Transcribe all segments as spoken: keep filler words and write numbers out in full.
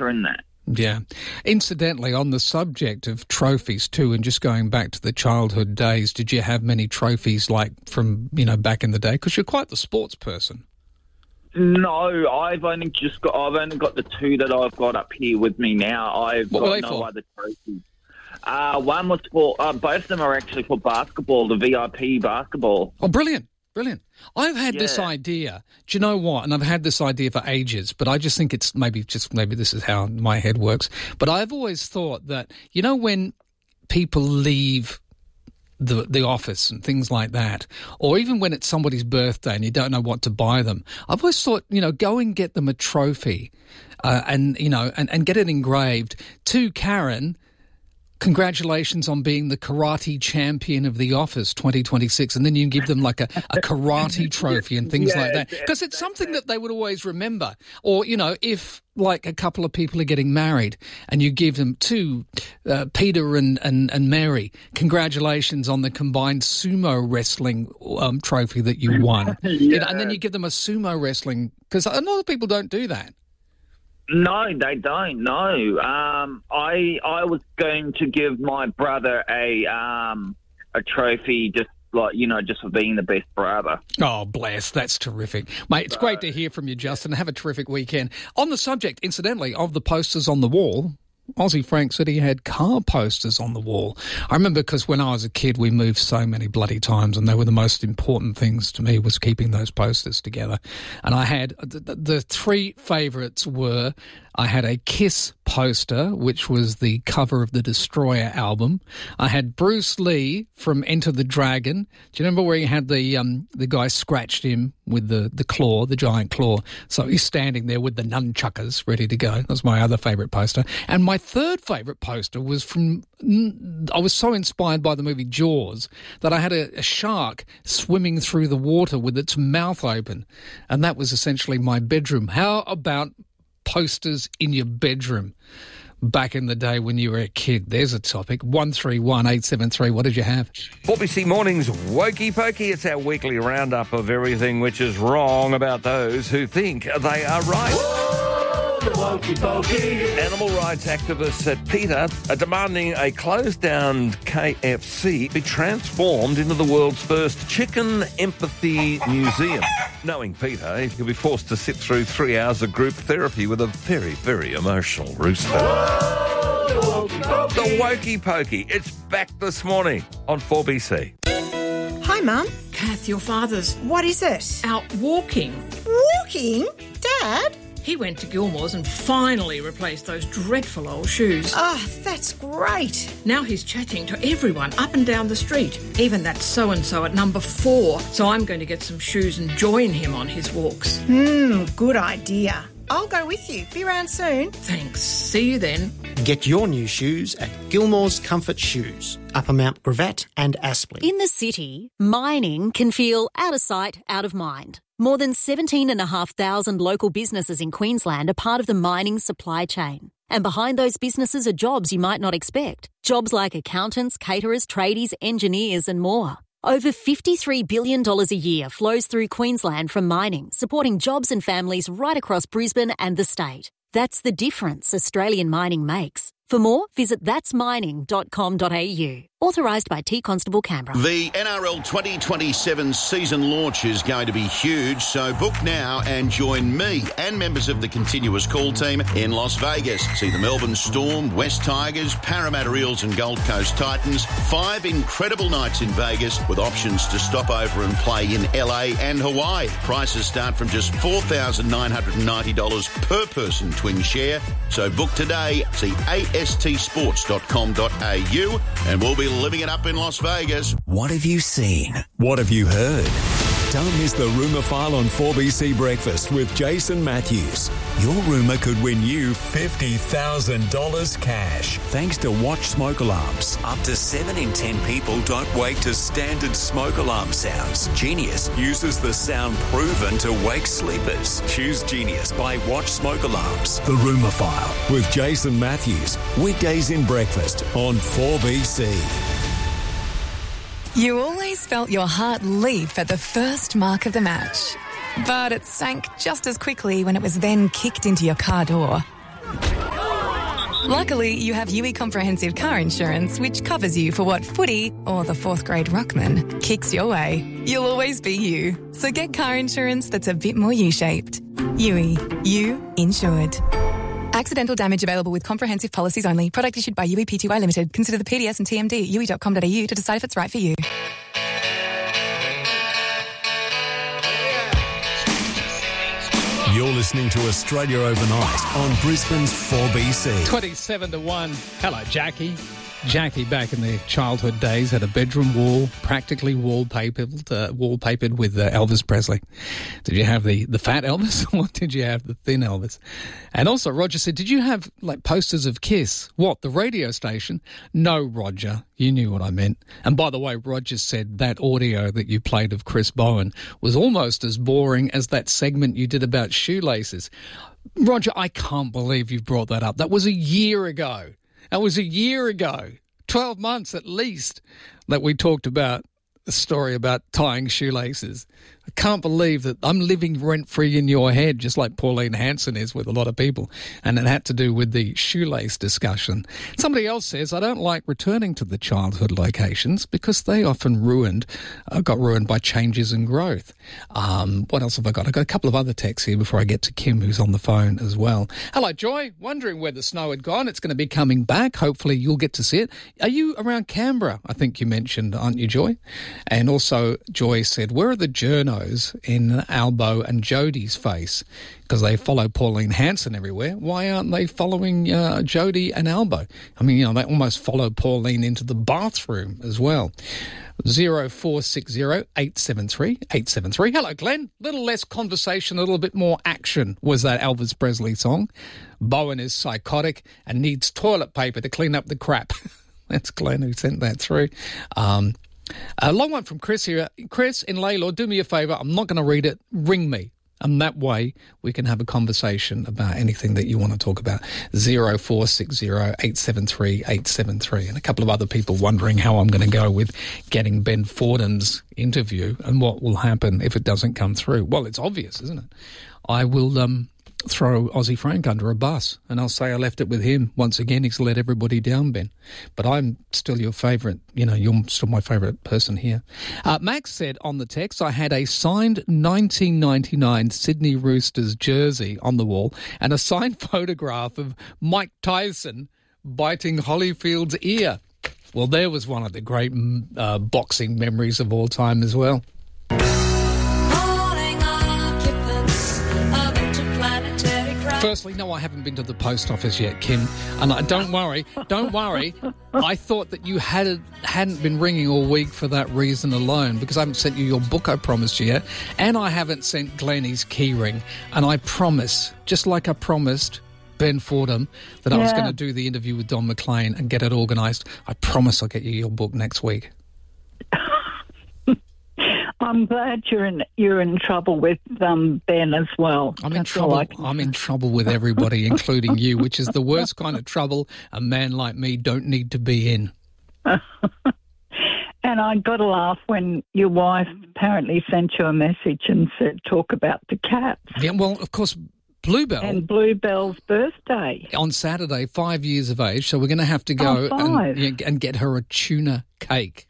better in that. Yeah. Incidentally, on the subject of trophies too, and just going back to the childhood days, did you have many trophies like from, you know, back in the day? Because you're quite the sports person. No, I've only just got. I've only got the two that I've got up here with me now. I've what got were they no for? other trophies. Uh, one was for. Uh, both of them are actually for basketball, the V I P basketball. Oh, brilliant. Brilliant. I've had Yeah. this idea. Do you know what? And I've had this idea for ages, but I just think it's maybe just maybe this is how my head works. But I've always thought that, you know, when people leave the the office and things like that, or even when it's somebody's birthday and you don't know what to buy them, I've always thought, you know, go and get them a trophy uh, and, you know, and, and get it engraved to Karen. Congratulations on being the karate champion of the office twenty twenty-six, and then you give them like a, a karate trophy and things Yeah, like that, because it's something that they would always remember. Or, you know, if like a couple of people are getting married and you give them to uh, Peter and, and, and Mary, congratulations on the combined sumo wrestling um, trophy that you won. Yeah. You know, and then you give them a sumo wrestling, because a lot of people don't do that. No, they don't. No, um, I I was going to give my brother a um, a trophy, just like, you know, just for being the best brother. Oh, bless. That's terrific. Mate, it's great to hear from you, Justin. Have a terrific weekend. On the subject, incidentally, of the posters on the wall, Aussie Frank said he had car posters on the wall. I remember because when I was a kid, we moved so many bloody times, and they were the most important things to me was keeping those posters together. And I had the, the three favourites were I had a Kiss poster, which was the cover of the Destroyer album. I had Bruce Lee from Enter the Dragon. Do you remember where he had the um, the guy scratched him with the, the claw, the giant claw? So he's standing there with the nunchuckers ready to go. That was my other favourite poster. And my third favourite poster was from, I was so inspired by the movie Jaws that I had a, a shark swimming through the water with its mouth open. And that was essentially my bedroom. How about posters in your bedroom back in the day when you were a kid? There's a topic. one three one eight seven three. What did you have? four B C Mornings Wokey Pokey. It's our weekly roundup of everything which is wrong about those who think they are right. Whoa, the Wokey Pokey. Animal rights activists at PETA are demanding a closed-down K F C be transformed into the world's first chicken empathy museum. Knowing PETA, he'll be forced to sit through three hours of group therapy with a very, very emotional rooster. Whoa, the Wokey Pokey. The Wokey Pokey. It's back this morning on four B C. Hi, Mum. Kath, your father's What is it? out walking. Walking? Dad? He went to Gilmore's and finally replaced those dreadful old shoes. Oh, that's great. Now he's chatting to everyone up and down the street, even that so-and-so at number four. So I'm going to get some shoes and join him on his walks. Hmm, good idea. I'll go with you. Be around soon. Thanks. See you then. Get your new shoes at Gilmore's Comfort Shoes, Upper Mount Gravatt and Aspley. In the city, mining can feel out of sight, out of mind. More than seventeen thousand five hundred local businesses in Queensland are part of the mining supply chain. And behind those businesses are jobs you might not expect. Jobs like accountants, caterers, tradies, engineers and more. Over fifty-three billion dollars a year flows through Queensland from mining, supporting jobs and families right across Brisbane and the state. That's the difference Australian mining makes. For more, visit that's mining dot com dot a u. Authorised by T Constable Canberra. The N R L twenty twenty-seven season launch is going to be huge, so book now and join me and members of the continuous call team in Las Vegas. See the Melbourne Storm, West Tigers, Parramatta Eels and Gold Coast Titans. Five incredible nights in Vegas with options to stop over and play in L A and Hawaii. Prices start from just four thousand nine hundred ninety dollars per person twin share. So book today. See A S T sports dot com dot a u and we'll be living it up in Las Vegas. What have you seen? What have you heard? Don't miss the Rumour File on four B C Breakfast with Jason Matthews. Your rumour could win you fifty thousand dollars cash. Thanks to Watch Smoke Alarms. Up to seven in ten people don't wake to standard smoke alarm sounds. Genius uses the sound proven to wake sleepers. Choose Genius by Watch Smoke Alarms. The Rumour File with Jason Matthews. Weekdays in breakfast on four B C. You always felt your heart leap at the first mark of the match. But it sank just as quickly when it was then kicked into your car door. Luckily, you have U E Comprehensive Car Insurance, which covers you for what footy or the fourth grade ruckman kicks your way. You'll always be you. So get car insurance that's a bit more U-shaped. U E. You insured. Accidental damage available with comprehensive policies only. Product issued by U E P T Y Limited. Consider the P D S and T M D at u e dot com dot a u to decide if it's right for you. You're listening to Australia Overnight on Brisbane's four B C. twenty-seven to one. Hello, Jackie. Jackie, back in their childhood days, had a bedroom wall practically wallpapered, uh, wallpapered with uh, Elvis Presley. Did you have the, the fat Elvis or did you have the thin Elvis? And also, Roger said, did you have like posters of Kiss? What, the radio station? No, Roger. You knew what I meant. And by the way, Roger said that audio that you played of Chris Bowen was almost as boring as that segment you did about shoelaces. Roger, I can't believe you brought that up. That was a year ago. That was a year ago, twelve months at least, that we talked about the story about tying shoelaces. I can't believe that I'm living rent-free in your head, just like Pauline Hanson is with a lot of people, and it had to do with the shoelace discussion. Somebody else says, I don't like returning to the childhood locations because they often ruined, uh, got ruined by changes and growth. Um, what else have I got? I've got a couple of other texts here before I get to Kim, who's on the phone as well. Hello, Joy. Wondering where the snow had gone. It's going to be coming back. Hopefully you'll get to see it. Are you around Canberra? I think you mentioned, aren't you, Joy? And also, Joy said, where are the journos in Albo and Jodie's face? Because they follow Pauline Hanson everywhere. Why aren't they following uh, Jodie and Albo? I mean, you know, they almost follow Pauline into the bathroom as well. zero four six zero eight seven three eight seven three. Hello, Glenn. Little less conversation, a little bit more action was that Elvis Presley song. Bowen is psychotic and needs toilet paper to clean up the crap. That's Glenn who sent that through. Um... A long one from Chris here. Chris, in Laylaw, do me a favour. I'm not going to read it. Ring me. And that way we can have a conversation about anything that you want to talk about. zero four six zero eight seven three eight seven three. And a couple of other people wondering how I'm going to go with getting Ben Forden's interview and what will happen if it doesn't come through. Well, it's obvious, isn't it? I will... um. throw Aussie Frank under a bus, and I'll say I left it with him. Once again, he's let everybody down, Ben. But I'm still your favourite, you know, you're still my favourite person here. Uh, Max said on the text, I had a signed nineteen ninety-nine Sydney Roosters jersey on the wall and a signed photograph of Mike Tyson biting Holyfield's ear. Well, there was one of the great uh, boxing memories of all time as well. Firstly, no, I haven't been to the post office yet, Kim. And I, don't worry, don't worry. I thought that you had, hadn't been ringing all week for that reason alone, because I haven't sent you your book I promised you yet, and I haven't sent Glenn his key ring. And I promise, just like I promised Ben Fordham, that yeah. I was going to do the interview with Don McLean and get it organised. I promise I'll get you your book next week. I'm glad you're in you're in trouble with um, Ben as well. I'm in trouble. I'm in trouble with everybody, including you, which is the worst kind of trouble a man like me don't need to be in. And I got a laugh when your wife apparently sent you a message and said, "Talk about the cats." Yeah, well, of course. Bluebell. And Bluebell's birthday. On Saturday, five years of age, so we're going to have to go oh, and, yeah, and get her a tuna cake.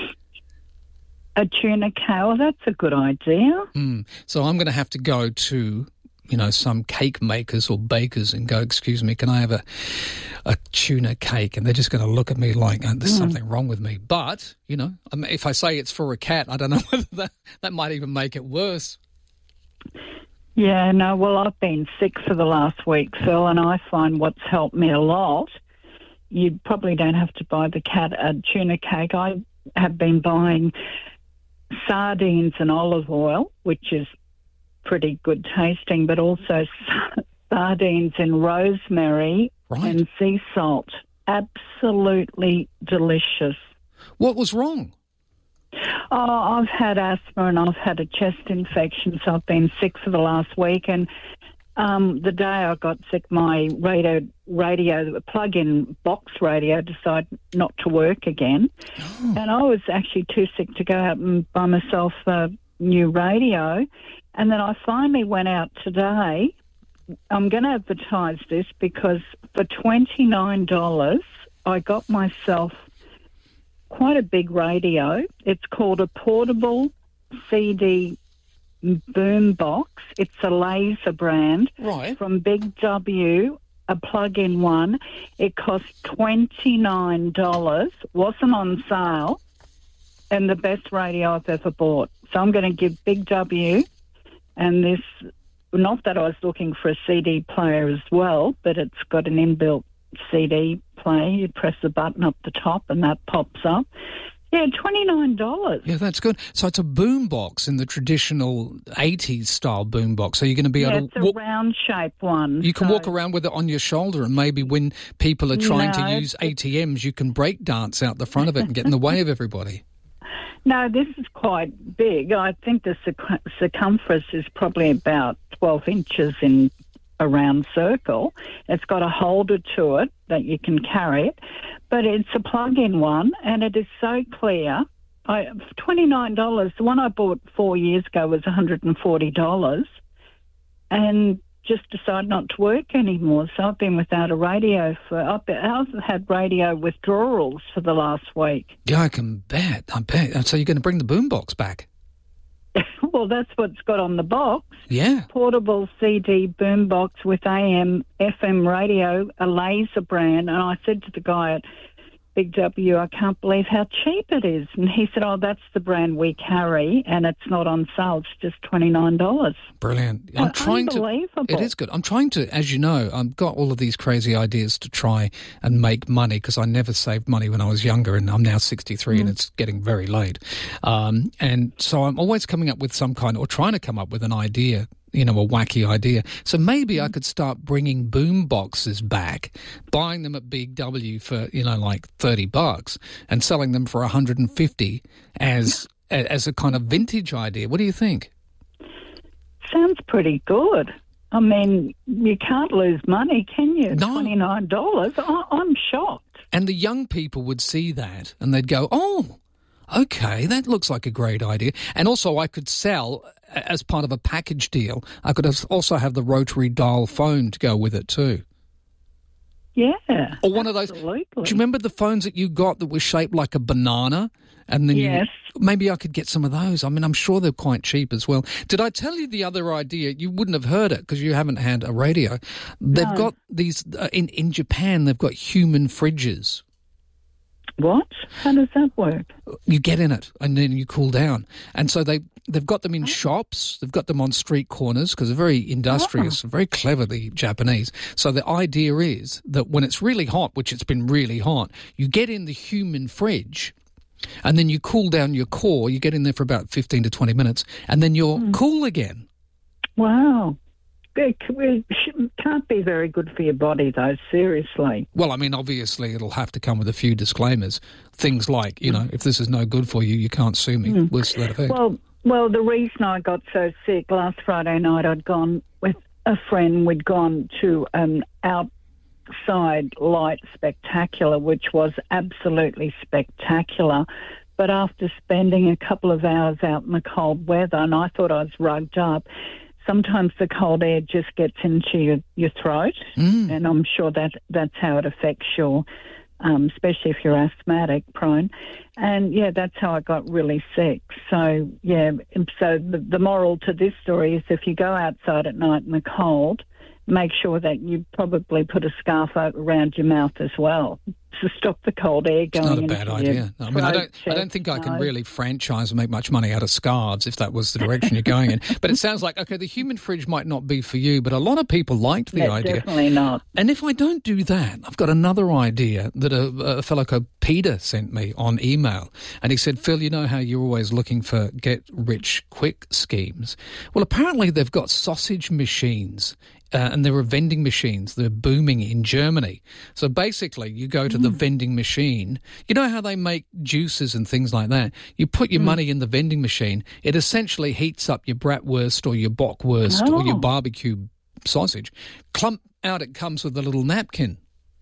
A tuna cake? Well, that's a good idea. Mm. So I'm going to have to go to, you know, some cake makers or bakers and go, excuse me, can I have a, a tuna cake? And they're just going to look at me like, oh, there's mm. something wrong with me. But, you know, I mean, if I say it's for a cat, I don't know whether that, that might even make it worse. Yeah, no, well, I've been sick for the last week, Phil, and I find what's helped me a lot, you probably don't have to buy the cat a tuna cake. I have been buying sardines and olive oil, which is pretty good tasting, but also sardines and rosemary right. and sea salt. Absolutely delicious. What was wrong? Oh, I've had asthma and I've had a chest infection, so I've been sick for the last week. And um, the day I got sick, my radio, radio, the plug-in box radio decided not to work again. Oh. And I was actually too sick to go out and buy myself a new radio. And then I finally went out today I'm going to advertise this because for twenty-nine dollars, I got myself quite a big radio. It's called a portable C D boom box. It's a laser brand right. from Big W, a plug-in one. It cost twenty-nine dollars, wasn't on sale, and the best radio I've ever bought. So I'm going to give Big W and this, not that I was looking for a C D player as well, but it's got an inbuilt C D player. You press the button up the top and that pops up. Yeah, twenty-nine dollars. Yeah, that's good. So it's a boombox in the traditional eighties style boombox. So you're going to be yeah, able to... to... it's a round-shaped one. You can so... walk around with it on your shoulder, and maybe when people are trying no, to use A T Ms, you can break dance out the front of it and get in the way of everybody. No, this is quite big. I think the circ- circumference is probably about twelve inches in a round circle. It's got a holder to it that you can carry it, but it's a plug-in one, and it is so clear. I, twenty-nine dollars. The one I bought four years ago was one hundred forty dollars, and just decided not to work anymore. So I've been without a radio for, I've, been, I've had radio withdrawals for the last week. Yeah, I can bet. I bet. So you're going to bring the boombox back? Well, that's what's got on the box. Yeah. Portable C D boombox with A M, F M radio, a laser brand. And I said to the guy at Big W, I can't believe how cheap it is. And he said, oh, that's the brand we carry, and it's not on sale. It's just twenty-nine dollars. Brilliant. I'm uh, trying unbelievable. to. It is good. I'm trying to, as you know, I've got all of these crazy ideas to try and make money because I never saved money when I was younger, and I'm now sixty-three mm. and it's getting very late. Um, and so I'm always coming up with some kind, or trying to come up with an idea, you know, a wacky idea. So maybe mm. I could start bringing boom boxes back, buying them at Big W for, you know, like thirty bucks and selling them for one hundred fifty as as a kind of vintage idea. What do you think? Sounds pretty good. I mean, you can't lose money, can you? No. twenty-nine dollars. I- I'm shocked. And the young people would see that and they'd go, oh, okay, that looks like a great idea. And also I could sell, as part of a package deal, I could also have the rotary dial phone to go with it too. Yeah. Or one absolutely. of those. Do you remember the phones that you got that was shaped like a banana? And then yes. you, maybe I could get some of those. I mean, I'm sure they're quite cheap as well. Did I tell you the other idea? You wouldn't have heard it because you haven't had a radio. They've No. got these, uh, in, in Japan, they've got human fridges. What? How does that work? You get in it and then you cool down. And so they, they've got them in shops. They've got them on street corners because they're very industrious, very clever, the Japanese. So the idea is that when it's really hot, which it's been really hot, you get in the human fridge and then you cool down your core. You get in there for about fifteen to twenty minutes and then you're mm. cool again. Wow. It can't be very good for your body, though, seriously. Well, I mean, obviously it'll have to come with a few disclaimers. Things like, you know, if this is no good for you, you can't sue me. Mm. Words to that effect. Well, well, the reason I got so sick last Friday night, I'd gone with a friend. We'd gone to an outside light spectacular, which was absolutely spectacular. But after spending a couple of hours out in the cold weather, and I thought I was rugged up, sometimes the cold air just gets into your, your throat, mm. and I'm sure that that's how it affects your, um, especially if you're asthmatic prone. And, yeah, that's how I got really sick. So, yeah, so the, the moral to this story is if you go outside at night in the cold, make sure that you probably put a scarf around your mouth as well to stop the cold air going. It's not a bad idea. No, I mean, I don't, I don't think I can no. really franchise and make much money out of scarves if that was the direction you're going in. But it sounds like, okay, the human fridge might not be for you, but a lot of people liked the yeah, idea. Definitely not. And if I don't do that, I've got another idea that a, a fellow called Peter sent me on email. And he said, Phil, you know how you're always looking for get-rich-quick schemes? Well, apparently they've got sausage machines. Uh, and there are vending machines. They're booming in Germany. So basically, you go to mm. the vending machine. You know how they make juices and things like that? You put your mm. money in the vending machine. It essentially heats up your bratwurst or your bockwurst oh. or your barbecue sausage. Clump out it comes with a little napkin.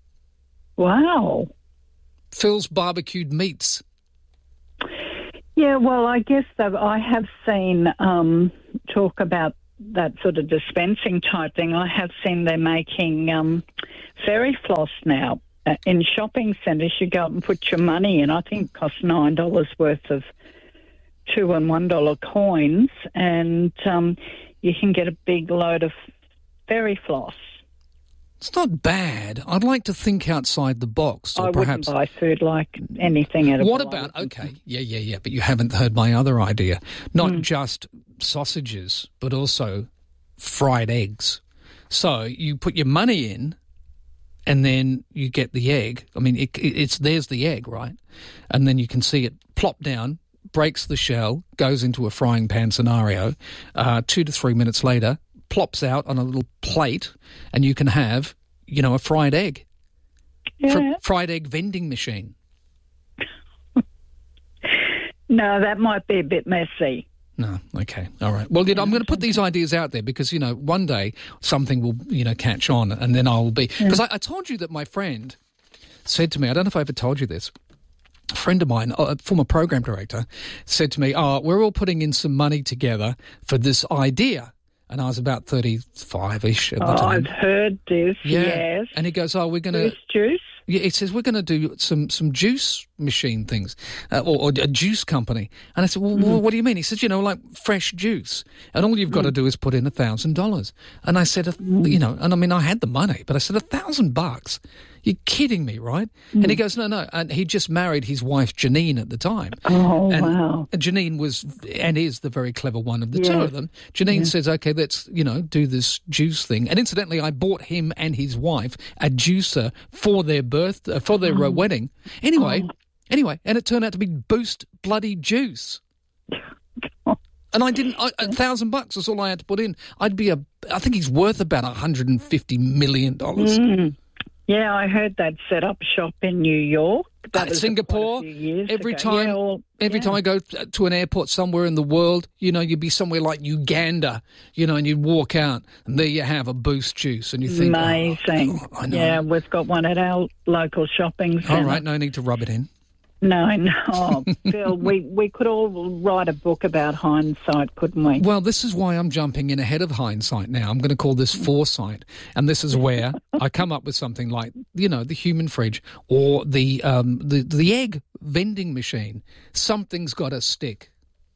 Wow. Phil's barbecued meats. Yeah, well, I guess that I have seen um, talk about that sort of dispensing type thing, I have seen they're making um, fairy floss now. Uh, in shopping centres, you go up and put your money in. I think it costs nine dollars worth of two and one dollar coins, and um, you can get a big load of fairy floss. It's not bad. I'd like to think outside the box. Or I perhaps... wouldn't buy food like anything edible. What about, okay, yeah, yeah, yeah, but you haven't heard my other idea. Not Mm. just sausages, but also fried eggs. So you put your money in and then you get the egg. I mean, it, it's there's the egg, right? And then you can see it plop down, breaks the shell, goes into a frying pan scenario. Uh, two to three minutes later, plops out on a little plate, and you can have, you know, a fried egg. Yeah. Fr- fried egg vending machine. No, that might be a bit messy. No, okay, all right. Well, you know, I'm going to put these ideas out there because, you know, one day something will, you know, catch on, and then I'll be... Because I, I told you that my friend said to me, I don't know if I ever told you this, a friend of mine, a former program director, said to me, oh, we're all putting in some money together for this idea. And I was about thirty-five-ish at the Oh, time. I've heard this, Yeah. yes. And he goes, oh, we're going to... Juice, juice? Yeah, it says we're going to do some, some juice machine things, uh, or, or a juice company. And I said, well, Mm. what do you mean? He said, you know, like fresh juice. And all you've got to do is put in a thousand dollars. And I said, Mm. you know, and I mean, I had the money, but I said, a thousand bucks? You're kidding me, right? Mm. And he goes, no, no. And he just married his wife, Janine, at the time. Oh, and wow. Janine was, and is the very clever one of the two Yes. of them. Janine Yeah. says, okay, let's, you know, do this juice thing. And incidentally, I bought him and his wife a juicer for their birth, uh, for their uh, Oh. wedding. Anyway, Oh. anyway, and it turned out to be Boost bloody juice. And I didn't, I, a thousand bucks is all I had to put in. I'd be a, I think he's worth about one hundred fifty million dollars. Mm. Yeah, I heard that set up shop in New York. That Uh, was Singapore, quite a few years every ago. time, Yeah, all- every yeah. time I go to an airport somewhere in the world, you know, you'd be somewhere like Uganda, you know, and you'd walk out and there you have a Boost juice and you think, Amazing. oh, I know. Yeah, we've got one at our local shopping centre. all right, no need to rub it in. No, no. Oh, Phil, we, we could all write a book about hindsight, couldn't we? Well, this is why I'm jumping in ahead of hindsight now. I'm going to call this foresight. And this is where I come up with something like, you know, the human fridge or the um, the, the egg vending machine. Something's got to stick.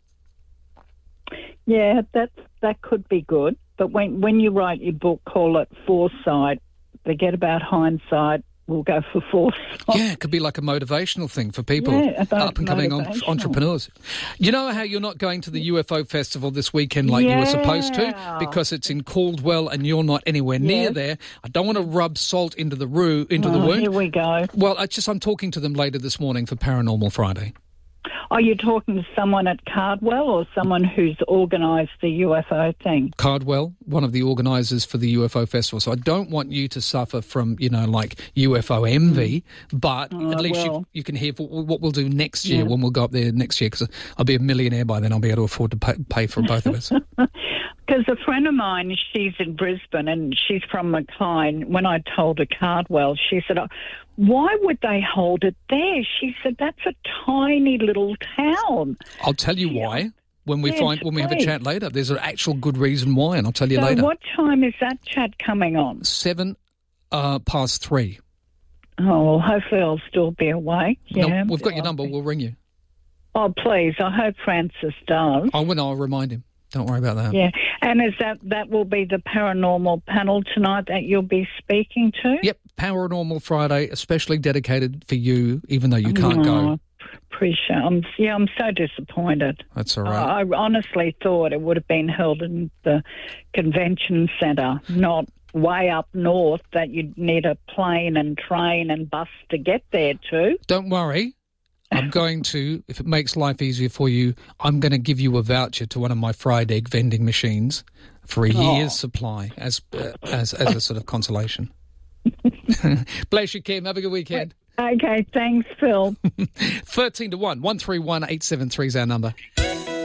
Yeah, that that could be good. But when when you write your book, call it foresight. Forget about hindsight. We'll go for foresight. Yeah, it could be like a motivational thing for people, Yeah, about up and coming on, motivational. entrepreneurs. You know how you're not going to the U F O festival this weekend like you were supposed to Yeah. because it's in Caldwell and you're not anywhere near Yes. there. I don't want to rub salt into the roo into the Oh, wound. here we go. Well, I just I'm talking to them later this morning for Paranormal Friday. Are you talking to someone at Cardwell or someone who's organised the U F O thing? Cardwell, one of the organisers for the U F O festival. So I don't want you to suffer from, you know, like U F O envy, but Oh, at I least you, will. you can hear what, what we'll do next year Yeah. when we'll go up there next year because I'll be a millionaire by then. I'll be able to afford to pay, pay for both of us. Because a friend of mine, she's in Brisbane and she's from Mackay. When I told her Cardwell, she said, oh, why would they hold it there? She said, that's a tiny little town. I'll tell you why when we Yes, find when we have a please. chat later. There's an actual good reason why, and I'll tell you So later. what time is that chat coming on? Seven uh, past three. Oh, well, hopefully I'll still be awake. No, Yeah, we've got your number. We'll ring you. Oh, please. I hope Francis does. Oh, well, no, I'll remind him. Don't worry about that. Yeah. And is that that will be the paranormal panel tonight that you'll be speaking to? Yep, Paranormal Friday, especially dedicated for you, even though you can't Oh, go. Appreciate. I'm yeah. I'm so disappointed. That's all right. I honestly thought it would have been held in the convention centre, not way up north that you'd need a plane and train and bus to get there to. Don't worry. I'm going to, if it makes life easier for you, I'm going to give you a voucher to one of my fried egg vending machines for a Oh. year's supply as uh, as as a sort of consolation. Bless you, Kim. Have a good weekend. Okay, thanks, Phil. thirteen to one, one three one eight seven three is our number. Hi,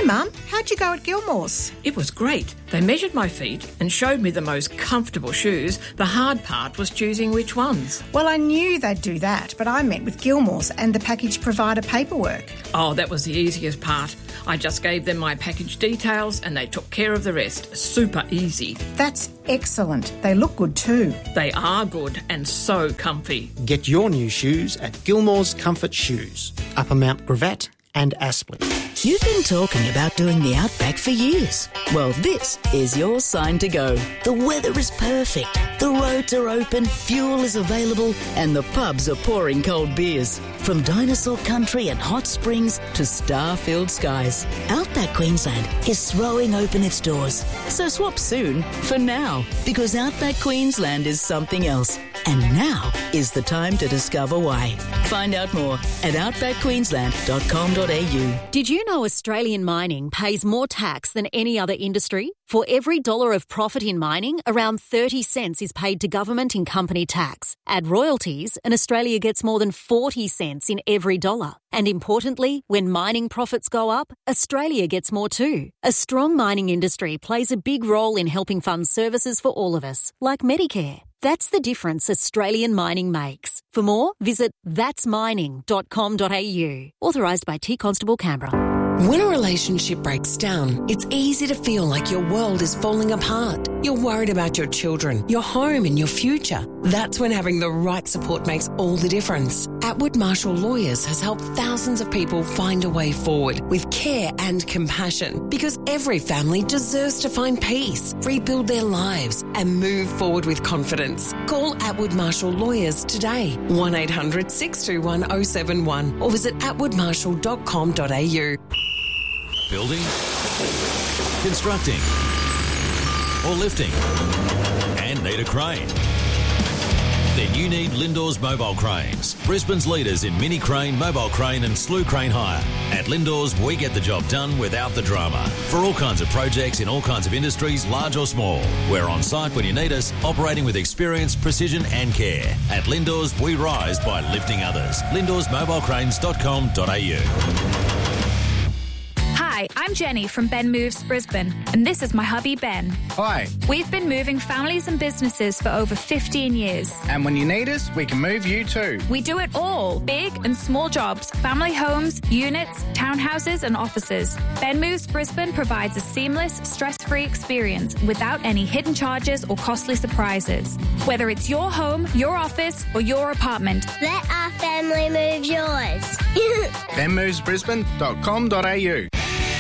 Mum. How'd you go at Gilmore's? It was great. They measured my feet and showed me the most comfortable shoes. The hard part was choosing which ones. Well, I knew they'd do that, but I met with Gilmore's and the package provider paperwork. Oh, that was the easiest part. I just gave them my package details and they took care of the rest. Super easy. That's excellent. They look good too. They are good and so comfy. Get your new shoes at Gilmore's Comfort Shoes, Upper Mount Gravatt and Aspley. You've been talking about doing the Outback for years. Well, this is your sign to go. The weather is perfect, the roads are open, fuel is available, and the pubs are pouring cold beers. From dinosaur country and hot springs to star-filled skies, Outback Queensland is throwing open its doors. So swap soon for now, because Outback Queensland is something else. And now is the time to discover why. Find out more at outback queensland dot com dot a u. Did you know Australian mining pays more tax than any other industry? For every dollar of profit in mining, around thirty cents is paid to government in company tax. Add royalties, and Australia gets more than forty cents in every dollar. And importantly, when mining profits go up, Australia gets more too. A strong mining industry plays a big role in helping fund services for all of us, like Medicare. That's the difference Australian mining makes. For more, visit thats mining dot com dot a u. Authorised by T Constable Canberra. When a relationship breaks down, it's easy to feel like your world is falling apart. You're worried about your children, your home and your future. That's when having the right support makes all the difference. Atwood Marshall Lawyers has helped thousands of people find a way forward with care and compassion, because every family deserves to find peace, rebuild their lives and move forward with confidence. Call Atwood Marshall Lawyers today, one eight hundred six two one oh seven one, or visit atwood marshall dot com dot a u. Building, constructing, or lifting, and need a crane? Then you need Lindor's Mobile Cranes, Brisbane's leaders in mini crane, mobile crane and slew crane hire. At Lindor's, we get the job done without the drama. For all kinds of projects in all kinds of industries, large or small. We're on site when you need us, operating with experience, precision and care. At Lindor's, we rise by lifting others. lindors mobile cranes dot com dot a u. Hi, I'm Jenny from Ben Moves Brisbane, and this is my hubby Ben. Hi. We've been moving families and businesses for over fifteen years. And when you need us, we can move you too. We do it all, big and small jobs, family homes, units, townhouses and offices. Ben Moves Brisbane provides a seamless, stress-free experience without any hidden charges or costly surprises. Whether it's your home, your office or your apartment. Let our family move yours. ben moves brisbane dot com dot a u.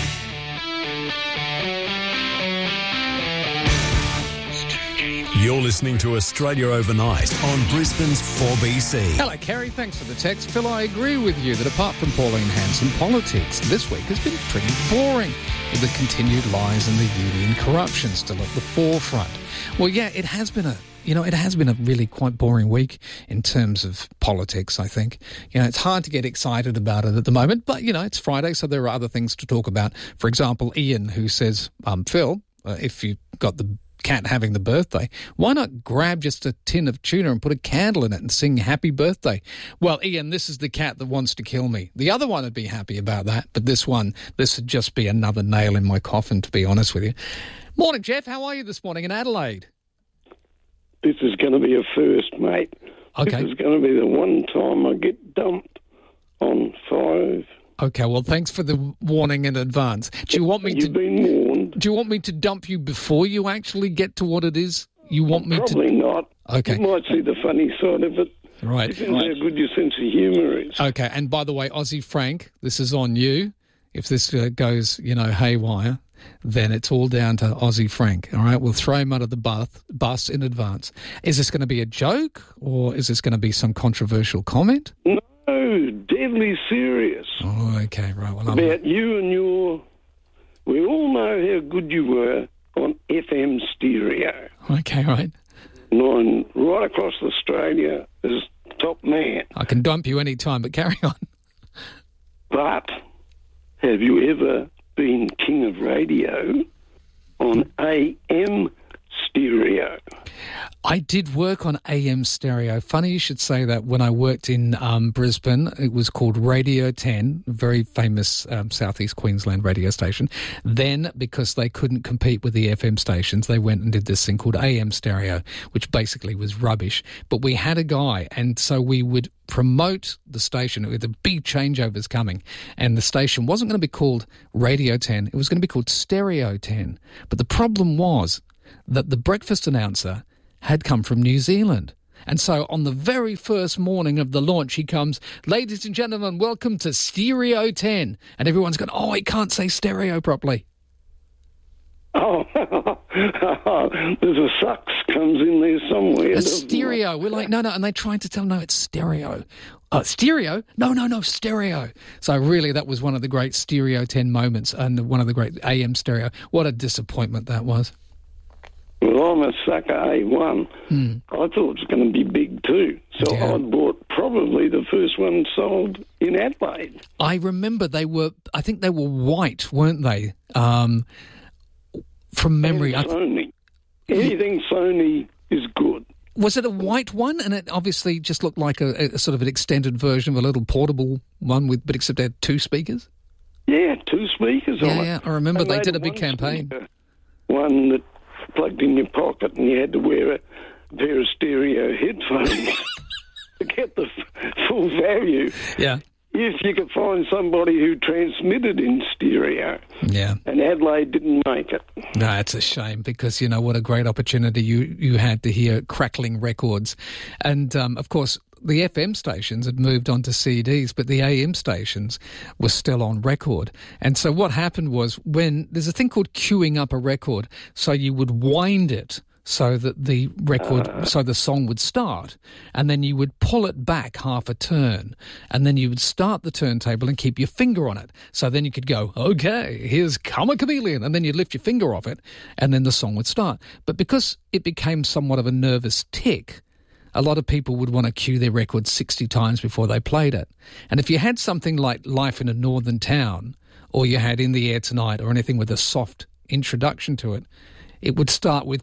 You're listening to Australia Overnight on Brisbane's four B C. Hello, Kerry. Thanks for the text. Phil, I agree with you that apart from Pauline Hanson, politics this week has been pretty boring, with the continued lies and the union corruption still at the forefront. Well, yeah, it has been a You know, it has been a really quite boring week in terms of politics, I think. You know, it's hard to get excited about it at the moment, but, you know, it's Friday, so there are other things to talk about. For example, Ian, who says, um, Phil, uh, if you've got the cat having the birthday, why not grab just a tin of tuna and put a candle in it and sing happy birthday? Well, Ian, this is the cat that wants to kill me. The other one would be happy about that, but this one, this would just be another nail in my coffin, to be honest with you. Morning, Jeff. How are you this morning in Adelaide? This is going to be a first, mate. Okay. This is going to be the one time I get dumped on five. Okay, well, thanks for the warning in advance. Do you want me You've to? been warned. Do you want me to dump you before you actually get to what it is you want me Probably to? Probably not. Okay. You might see the funny side of it. Right. Depends right. how good your sense of humour is. Okay, and by the way, Aussie Frank, this is on you. If this uh, goes, you know, haywire, then it's all down to Aussie Frank, all right? We'll throw him under the bus, bus in advance. Is this going to be a joke, or is this going to be some controversial comment? No, deadly serious. Oh, okay, right. Well, I'm... About you and your... We all know how good you were on F M stereo. Okay, right. Nine right across Australia as top man. I can dump you any time, but carry on. But have you ever been king of radio on A M stereo. I did work on A M stereo. Funny you should say that. When I worked in um, Brisbane, it was called Radio ten, very famous um, southeast Queensland radio station. Then, because they couldn't compete with the F M stations, they went and did this thing called A M stereo, which basically was rubbish. But we had a guy, and so we would promote the station with the big changeovers coming, and the station wasn't going to be called Radio ten, it was going to be called Stereo ten. But the problem was that the breakfast announcer had come from New Zealand. And so on the very first morning of the launch, he comes, "Ladies and gentlemen, welcome to Stereo ten." And everyone's going, "Oh, he can't say stereo properly." Oh, there's a sucks comes in there somewhere. A stereo. We're like, no, no. And they tried to tell, no, it's stereo. Uh, stereo? No, no, no, stereo. So really, that was one of the great Stereo ten moments and one of the great A M stereo. What a disappointment that was. Well, I'm a sucker A one. Hmm. I thought it was going to be big too. So Yeah. I bought probably the first one sold in Adelaide. I remember they were, I think they were white, weren't they? Um, from memory. I And Sony. Anything Sony is good. Was it a white one? And it obviously just looked like a, a sort of an extended version of a little portable one, with, but except it had two speakers? Yeah, two speakers on Yeah, it. yeah. I remember And they had did a big one campaign. speaker, One that plugged in your pocket and you had to wear a pair of stereo headphones to get the f- full value. Yeah. If you could find somebody who transmitted in stereo. Yeah. And Adelaide didn't make it. No, it's a shame because, you know, what a great opportunity you, you had to hear crackling records. And, um, of course, the F M stations had moved on to C Ds, but the A M stations were still on record. And so what happened was, when there's a thing called queuing up a record, so you would wind it so that the record, uh. so the song would start, and then you would pull it back half a turn, and then you would start the turntable and keep your finger on it. So then you could go, okay, here's Come a Chameleon, and then you'd lift your finger off it, and then the song would start. But because it became somewhat of a nervous tick, a lot of people would want to cue their record sixty times before they played it. And if you had something like Life in a Northern Town, or you had In the Air Tonight, or anything with a soft introduction to it, it would start with,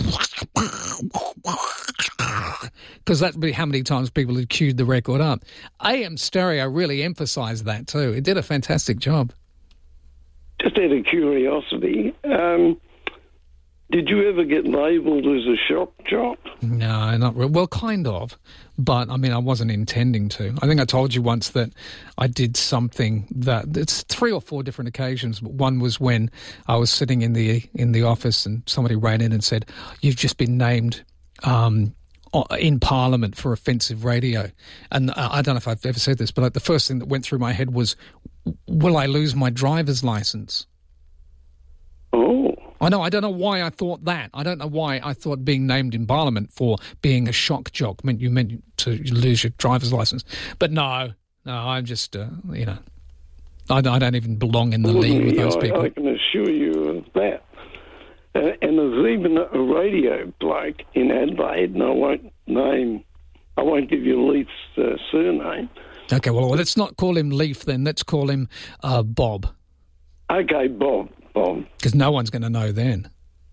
because that'd be how many times people had queued the record up. A M stereo really emphasised that too. It did a fantastic job. Just out of curiosity, um, did you ever get labelled as a shock jock? No, not really. Well, kind of. But, I mean, I wasn't intending to. I think I told you once that I did something that... It's three or four different occasions. But one was when I was sitting in the in the office and somebody ran in and said, "You've just been named um, in Parliament for offensive radio." And I don't know if I've ever said this, but like, the first thing that went through my head was, will I lose my driver's licence? Oh. I know, I don't know why I thought that. I don't know why I thought being named in Parliament for being a shock jock meant you meant to lose your driver's licence. But no, no, I'm just, uh, you know, I, I don't even belong in the league with those I, people. I can assure you of that. Uh, and there's even a radio bloke in Adelaide, and I won't name, I won't give you Leith's uh, surname. Okay, well, let's not call him Leaf then. Let's call him uh, Bob. Okay, Bob. Bob. Because no one's going to know then.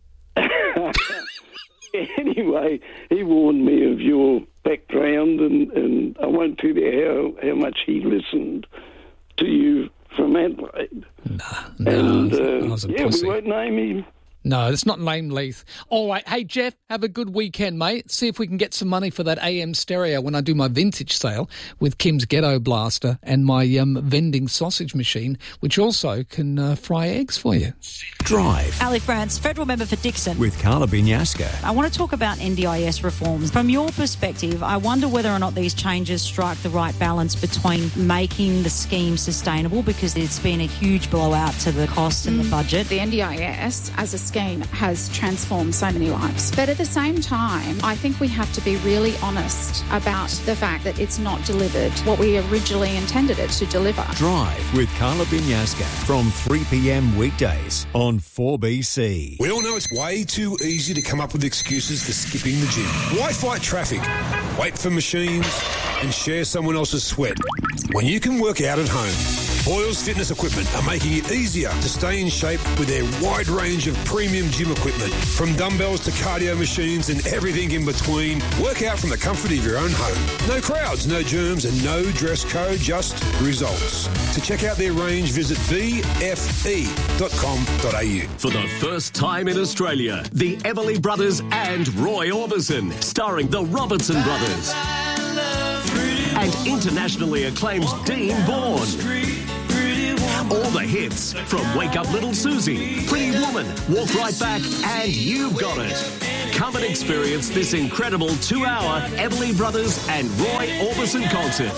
Anyway, he warned me of your background, and, and I won't tell you how, how much he listened to you from Adelaide. Nah, no, and, I uh, was a yeah, pussy. we won't name him. No, it's not lame Leith. All right. Hey, Jeff, have a good weekend, mate. See if we can get some money for that A M stereo when I do my vintage sale with Kim's Ghetto Blaster and my um, vending sausage machine, which also can uh, fry eggs for you. Drive Ali France, federal member for Dixon. with Carla Binyasca. I want to talk about N D I S reforms. From your perspective, I wonder whether or not these changes strike the right balance between making the scheme sustainable, because it's been a huge blowout to the cost and the budget. The N D I S as a scheme has transformed so many lives. But at the same time, I think we have to be really honest about the fact that it's not delivered what we originally intended it to deliver. Drive with Carla Binyasca from three p.m. weekdays on four B C. We all know it's way too easy to come up with excuses for skipping the gym. Why fight traffic, wait for machines, and share someone else's sweat when you can work out at home? Boyles Fitness Equipment are making it easier to stay in shape with their wide range of premium gym equipment. From dumbbells to cardio machines and everything in between, work out from the comfort of your own home. No crowds, no germs and no dress code, just results. To check out their range, visit b f e dot com dot a u. For the first time in Australia, the Everly Brothers and Roy Orbison, starring the Robertson Brothers. And internationally acclaimed Dean Bourne. All the hits from Wake Up Little Susie, Pretty Woman, Walk Right Back, and You've Got It. Come and experience this incredible two-hour Everly Brothers and Roy Orbison concert.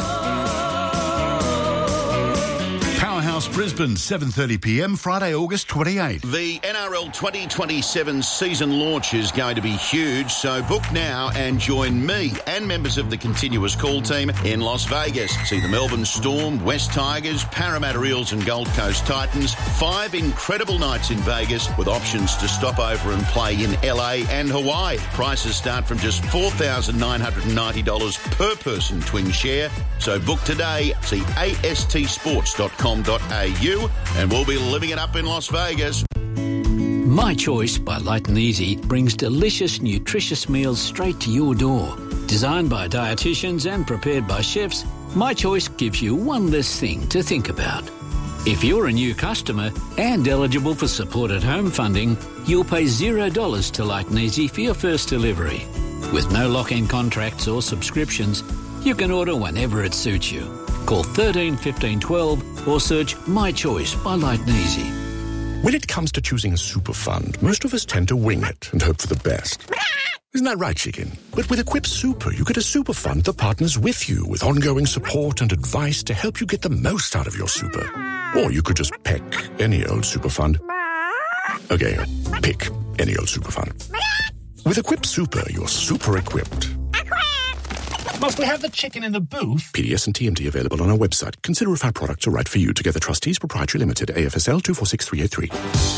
Powerhouse Brisbane, seven thirty p m, Friday, August twenty-eighth. The N R L twenty twenty-seven season launch is going to be huge, so book now and join me and members of the continuous call team in Las Vegas. See the Melbourne Storm, West Tigers, Parramatta Eels and Gold Coast Titans. Five incredible nights in Vegas with options to stop over and play in L A and Hawaii. Prices start from just four thousand nine hundred ninety dollars per person twin share. So book today. See a s t sports dot com dot a u and we'll be living it up in Las Vegas. My Choice by Light and Easy brings delicious, nutritious meals straight to your door. Designed by dietitians and prepared by chefs, My Choice gives you one less thing to think about. If you're a new customer and eligible for Support at Home funding, you'll pay zero dollars to Light and Easy for your first delivery. With no lock-in contracts or subscriptions, you can order whenever it suits you. Call thirteen fifteen twelve or search My Choice by Light and Easy. When it comes to choosing a super fund, most of us tend to wing it and hope for the best. Isn't that right, chicken? But with Equip Super, you get a super fund that partners with you with ongoing support and advice to help you get the most out of your super. Or you could just pick any old super fund. Okay, pick any old super fund. With Equip Super, you're super equipped. Must we have the chicken in the booth? P D S and T M T available on our website. Consider if our products are right for you. Together Trustees Proprietary Limited, A F S L two four six three eight three.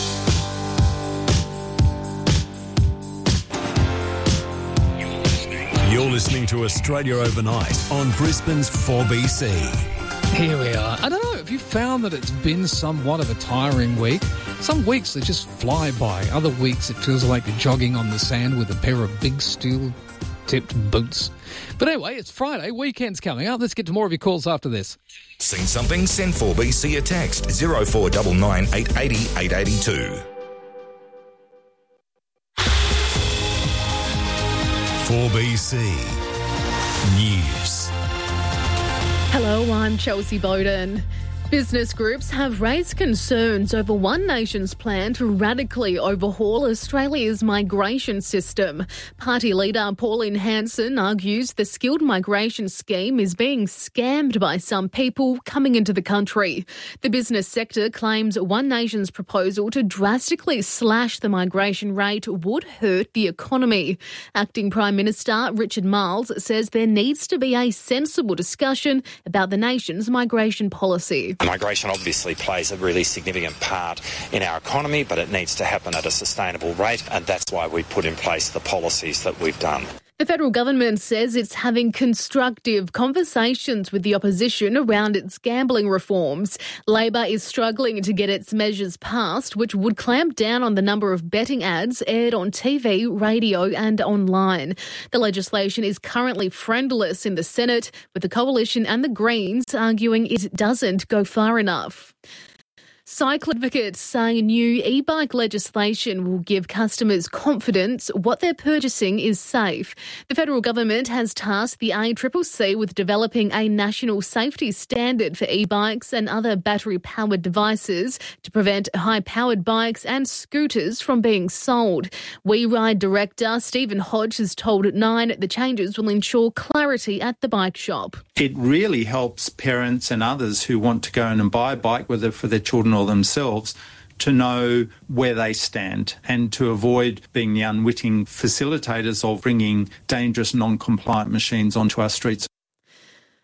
You're listening to Australia Overnight on Brisbane's four B C. Here we are. I don't know, have you found that it's been somewhat of a tiring week? Some weeks they just fly by. Other weeks it feels like you're jogging on the sand with a pair of big steel-tipped boots. But anyway, it's Friday, weekend's coming up. Let's get to more of your calls after this. Seen something? Send four B C a text. zero four nine nine eight eight zero eight eight two. four B C News. Hello, I'm Chelsea Bowden. Business groups have raised concerns over One Nation's plan to radically overhaul Australia's migration system. Party leader Pauline Hanson argues the skilled migration scheme is being scammed by some people coming into the country. The business sector claims One Nation's proposal to drastically slash the migration rate would hurt the economy. Acting Prime Minister Richard Marles says there needs to be a sensible discussion about the nation's migration policy. Migration obviously plays a really significant part in our economy, but it needs to happen at a sustainable rate, and that's why we put in place the policies that we've done. The federal government says it's having constructive conversations with the opposition around its gambling reforms. Labor is struggling to get its measures passed, which would clamp down on the number of betting ads aired on T V, radio and online. The legislation is currently friendless in the Senate, with the Coalition and the Greens arguing it doesn't go far enough. Cycle advocates say new e-bike legislation will give customers confidence what they're purchasing is safe. The federal government has tasked the A C C C with developing a national safety standard for e-bikes and other battery-powered devices to prevent high-powered bikes and scooters from being sold. We Ride director Stephen Hodge has told Nine the changes will ensure clarity at the bike shop. It really helps parents and others who want to go in and buy a bike, whether for their children or themselves, to know where they stand and to avoid being the unwitting facilitators of bringing dangerous non-compliant machines onto our streets.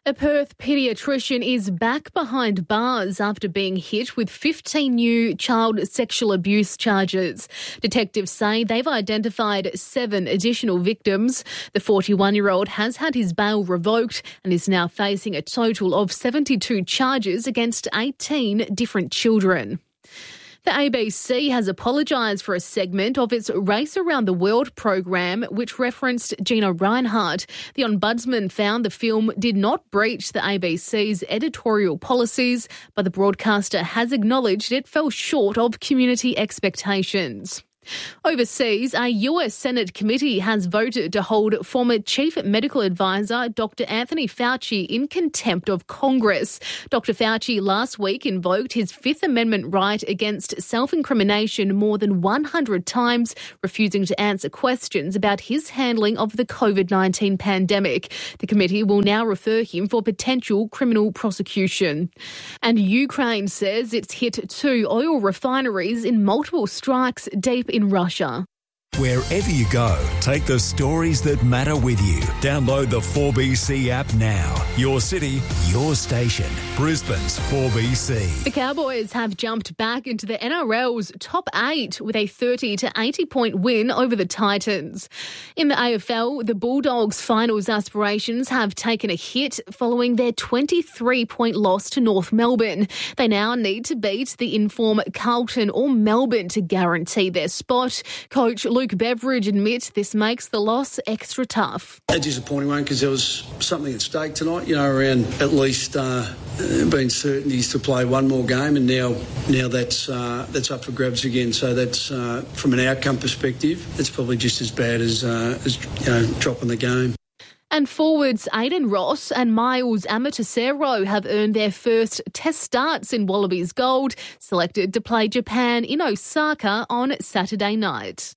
A Perth paediatrician is back behind bars after being hit with fifteen new child sexual abuse charges. Detectives say they've identified seven additional victims. The forty-one-year-old has had his bail revoked and is now facing a total of seventy-two charges against eighteen different children. The A B C has apologised for a segment of its Race Around the World program which referenced Gina Rinehart. The Ombudsman found the film did not breach the A B C's editorial policies, but the broadcaster has acknowledged it fell short of community expectations. Overseas, a U S Senate committee has voted to hold former Chief Medical Advisor Doctor Anthony Fauci in contempt of Congress. Doctor Fauci last week invoked his Fifth Amendment right against self-incrimination more than one hundred times, refusing to answer questions about his handling of the COVID nineteen pandemic. The committee will now refer him for potential criminal prosecution. And Ukraine says it's hit two oil refineries in multiple strikes deep in Russia. Wherever you go, take the stories that matter with you. Download the four B C app now. Your city, your station. Brisbane's four B C. The Cowboys have jumped back into the N R L's top eight with a thirty to eighty point win over the Titans. In the A F L, the Bulldogs' finals aspirations have taken a hit following their twenty-three point loss to North Melbourne. They now need to beat the in-form Carlton or Melbourne to guarantee their spot. Coach Luke Beveridge admits this makes the loss extra tough. A disappointing one because there was something at stake tonight, you know, around at least uh, being certainties to play one more game, and now now that's uh, that's up for grabs again. So that's uh, from an outcome perspective, it's probably just as bad as uh, as you know dropping the game. And forwards Aidan Ross and Miles Amatosero have earned their first test starts in Wallabies Gold, selected to play Japan in Osaka on Saturday night.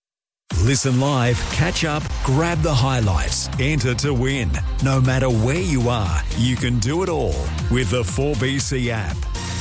Listen live, catch up, grab the highlights, enter to win. No matter where you are, you can do it all with the four B C app.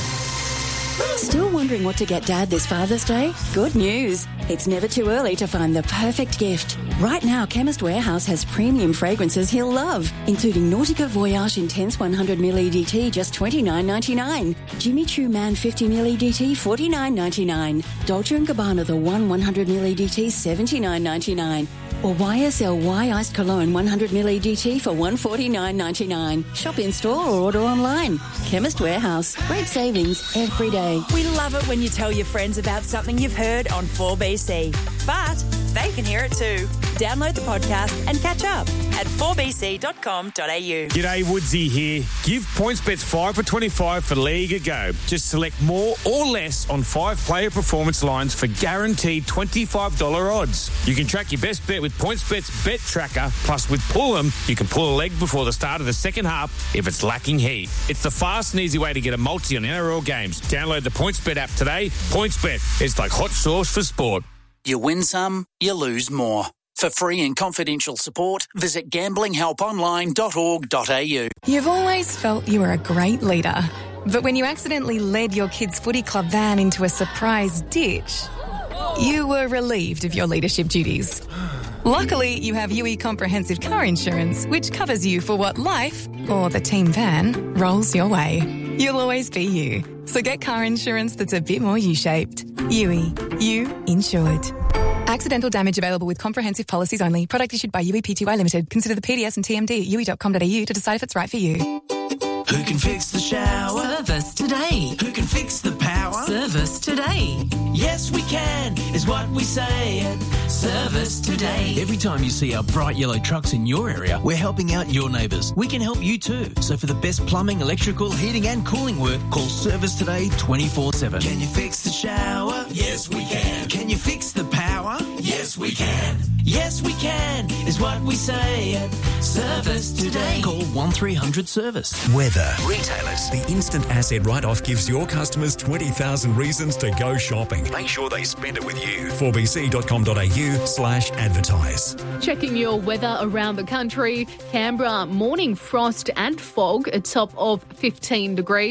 Still wondering what to get Dad this Father's Day? Good news. It's never too early to find the perfect gift. Right now, Chemist Warehouse has premium fragrances he'll love, including Nautica Voyage Intense one hundred milliliter E D T, just twenty-nine ninety-nine. Jimmy Choo Man fifty milliliter E D T, forty-nine ninety-nine. Dolce and Gabbana The One one hundred milliliter E D T, seventy-nine ninety-nine. Or Y S L Y Iced Cologne one hundred milliliter E D T for one forty-nine ninety-nine. Shop in store or order online. Chemist Warehouse. Great savings every day. We love it when you tell your friends about something you've heard on four B C. But they can hear it too. Download the podcast and catch up at four b c dot com dot a u. G'day, Woodsy here. Give PointsBets five for twenty-five for League a go. Just select more or less on five player performance lines for guaranteed twenty-five dollars odds. You can track your best bet with PointsBet's Bet Tracker. Plus, with Pull'em, you can pull a leg before the start of the second half if it's lacking heat. It's the fast and easy way to get a multi on N R L games. Download the PointsBet app today. PointsBet, it's like hot sauce for sport. You win some, you lose more. For free and confidential support, visit gambling help online dot org dot a u. You've always felt you were a great leader. But when you accidentally led your kids' footy club van into a surprise ditch, you were relieved of your leadership duties. Luckily, you have U E Comprehensive Car Insurance, which covers you for what life, or the team van, rolls your way. You'll always be you. So get car insurance that's a bit more U-shaped. U E. You insured. Accidental damage available with comprehensive policies only. Product issued by U E P T Y Limited. Consider the P D S and T M D at u e dot com dot a u to decide if it's right for you. Who can fix the shower? Service today. Who can fix the power? Service today. Yes, we can, is what we say at Service Today. Every time you see our bright yellow trucks in your area, we're helping out your neighbours. We can help you too. So for the best plumbing, electrical, heating and cooling work, call Service Today twenty-four seven. Can you fix the shower? Yes, we can. Can you fix the power? Yes, we can. Yes, we can, is what we say at Service Today. Call one three hundred service. Weather. Retailers. The instant asset write-off gives your customers twenty thousand reasons to go shopping. Make sure they spend it with you. four b c dot com dot a u slash advertise. Checking your weather around the country. Canberra, morning frost and fog, a top of fifteen degrees.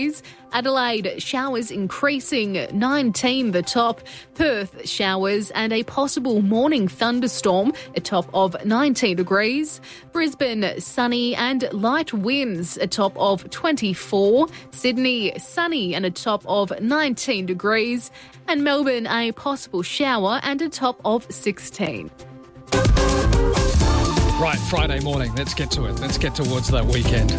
Adelaide, showers increasing, nineteen the top. Perth, showers and a possible morning thunderstorm, a top of nineteen degrees. Brisbane, sunny and light winds, a top of twenty-four. Sydney, sunny and a top of nineteen degrees. And Melbourne, a possible shower and a top of sixteen. Right, Friday morning. Let's get to it. Let's get towards that weekend.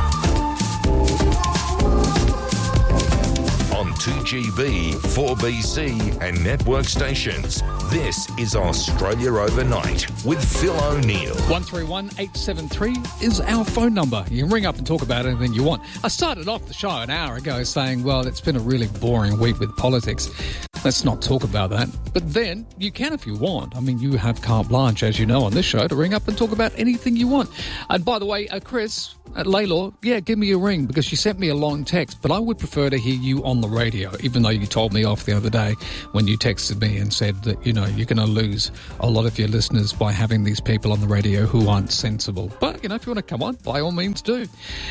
On two G B, four B C and network stations. This is Australia Overnight with Phil O'Neill. one three one, eight seven three is our phone number. You can ring up and talk about anything you want. I started off the show an hour ago saying, well, it's been a really boring week with politics. Let's not talk about that. But then you can if you want. I mean, you have carte blanche, as you know, on this show to ring up and talk about anything you want. And by the way, uh, Chris at Laylaw, yeah, give me a ring because she sent me a long text, but I would prefer to hear you on the radio, even though you told me off the other day when you texted me and said that, you know, you're going to lose a lot of your listeners by having these people on the radio who aren't sensible. But, you know, if you want to come on, by all means do.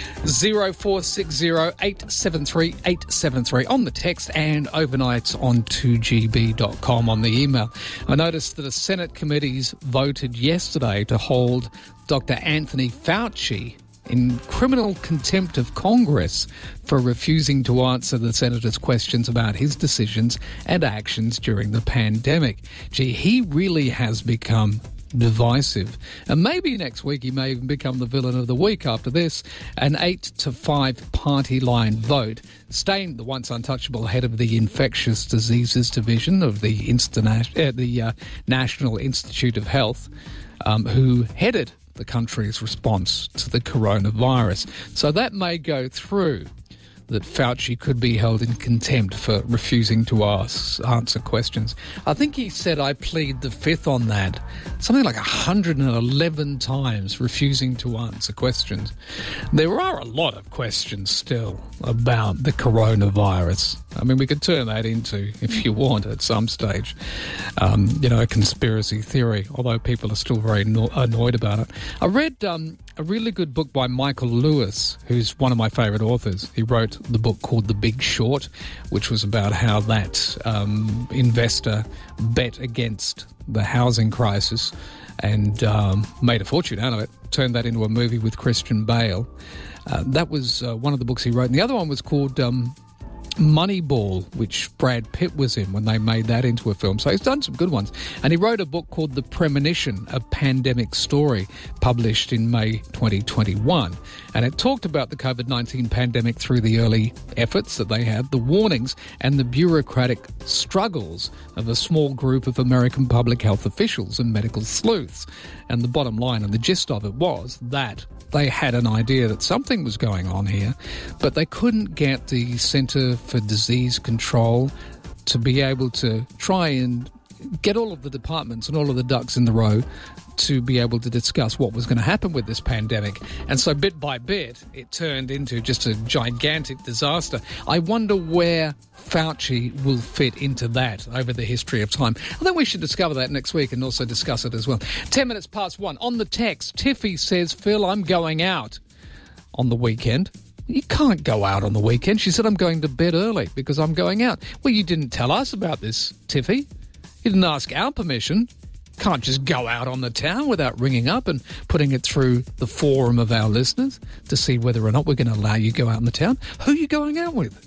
zero four six zero, eight seven three, eight seven three on the text and overnight on two G B dot com on the email. I noticed that a Senate committee's voted yesterday to hold Doctor Anthony Fauci in criminal contempt of Congress for refusing to answer the senator's questions about his decisions and actions during the pandemic. Gee, he really has become divisive. And maybe next week he may even become the villain of the week after this. An eight to five party line vote stained the once untouchable head of the Infectious Diseases Division of the, Insta- uh, the uh, National Institute of Health, um, who headed the country's response to the coronavirus. So that may go through, that Fauci could be held in contempt for refusing to ask, answer questions. I think he said, I plead the fifth on that. Something like one hundred eleven times refusing to answer questions. There are a lot of questions still about the coronavirus. I mean, we could turn that into, if you want, at some stage, um, you know, a conspiracy theory, although people are still very no- annoyed about it. I read um, a really good book by Michael Lewis, who's one of my favourite authors. He wrote the book called The Big Short, which was about how that um, investor bet against the housing crisis and um, made a fortune out of it, turned that into a movie with Christian Bale. Uh, that was uh, one of the books he wrote. And the other one was called Um, Moneyball, which Brad Pitt was in when they made that into a film. So he's done some good ones. And he wrote a book called The Premonition, a Pandemic Story, published in May twenty twenty-one. And it talked about the COVID nineteen pandemic through the early efforts that they had, the warnings and the bureaucratic struggles of a small group of American public health officials and medical sleuths. And the bottom line and the gist of it was that they had an idea that something was going on here, but they couldn't get the Centre for Disease Control to be able to try and get all of the departments and all of the ducks in the row to be able to discuss what was going to happen with this pandemic. And so bit by bit, it turned into just a gigantic disaster. I wonder where Fauci will fit into that over the history of time. I think we should discover that next week and also discuss it as well. Ten minutes past one. On the text, Tiffy says, Phil, I'm going out on the weekend. You can't go out on the weekend. She said, I'm going to bed early because I'm going out. Well, you didn't tell us about this, Tiffy. You didn't ask our permission. Can't just go out on the town without ringing up and putting it through the forum of our listeners to see whether or not we're going to allow you to go out in the town. Who are you going out with?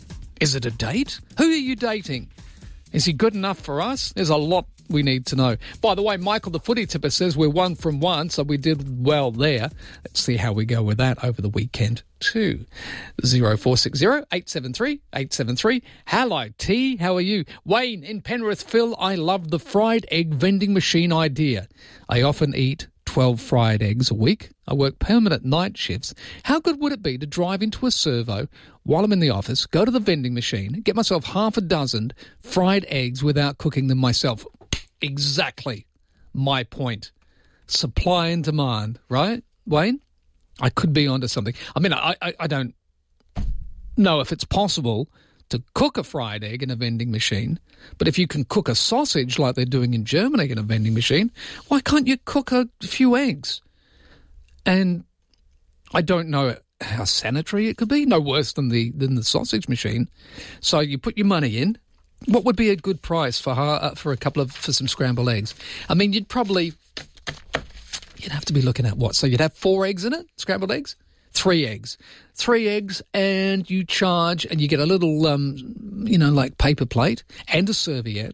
Is it a date? Who are you dating? Is he good enough for us? There's a lot we need to know. By the way, Michael the Footy Tipper says we're one from one, so we did well there. Let's see how we go with that over the weekend too. zero four six zero, eight seven three, eight seven three. Hello, T. How are you? Wayne in Penrith. Phil, I love the fried egg vending machine idea. I often eat twelve fried eggs a week. I work permanent night shifts. How good would it be to drive into a servo while I'm in the office, go to the vending machine, get myself half a dozen fried eggs without cooking them myself? Exactly my point. Supply and demand, right, Wayne? I could be onto something. I mean, I, I, I don't know if it's possible to cook a fried egg in a vending machine, but if you can cook a sausage like they're doing in Germany in a vending machine, why can't you cook a few eggs? And I don't know how sanitary it could be. No worse than the than the sausage machine. So you put your money in. What would be a good price for her, uh, for a couple of for some scrambled eggs? I mean, you'd probably you'd have to be looking at what? So you'd have four eggs in it, scrambled eggs, three eggs, three eggs, and you charge, and you get a little, um, you know, like paper plate and a serviette.